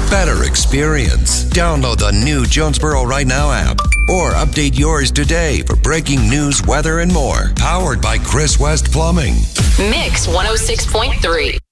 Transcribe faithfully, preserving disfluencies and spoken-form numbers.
better experience. Download the new Jonesboro Right Now app or update yours today for breaking news, weather, and more. Powered by Chris West Plumbing. Mix one oh six point three.